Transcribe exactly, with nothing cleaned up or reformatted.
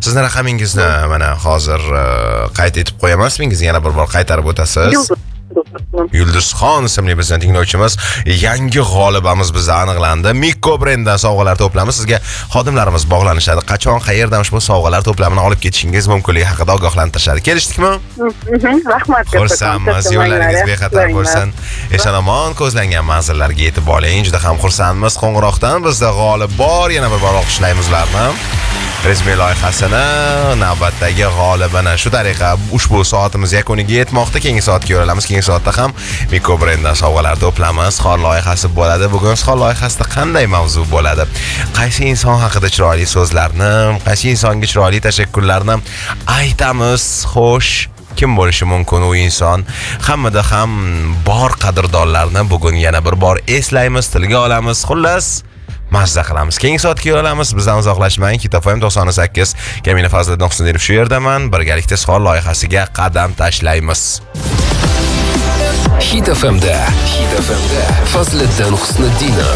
Sizni raqamingizni mana hozir qayd etib qo'yaman. Ismingizni yana bir bor qaytarib o'tasiz. Yulduzxon ismli bizning tinglovchimiz, yangi g'olibamiz bizda aniqlandi. Mikko brenddan sovg'alar to'plami sizga xodimlarimiz bog'lanishadi. Qachon, qayerdan ushbu sovg'alar to'plamini olib ketishingiz mumkinligi haqida ogohlantirishadi. Kelishdikmi? Rahmat. Xursandmiz. Yo'llaringiz bexatar bo'lsin. Eson-omon ko'zlangan manzillarga yetib oling. Juda ham xursandmiz. Qo'ng'iroqdan bizda g'olib bor. Yana bir bor olqishlaymiz ularni. Resmi loyihasini, navbatdagi g'olibini. Shu tariqa ushbu soatimiz yakuniga yetmoqda. Keyingi soatga yo'lamiz. Keyingi soatda ham Mikko brenddan sovg'alar to'plamiz. Xor loyihasi bo'ladi. Bugun xor loyihasida qanday mavzu bo'ladi? Qaysi inson haqida chiroyli so'zlarni, qaysi insonga chiroyli tashakkurlarni aytamiz? Xo'sh, kim bo'lishi mumkin u inson? Hammada ham bor qadrdonlarni bugun yana bir bor eslaymiz, tilga olamiz. Xullas, mazza qilamiz. Keyingi soatga yo'lamiz. Bizdan uzoqlashmang. Hit F M to'qson sakkiz. Kamina Fazliddin Husnidinov shu yerdaman. Birgalikda xor loyihasiga qadam tashlaymiz. Hit F M'da Hit F M'da Fazliddin Husniddinov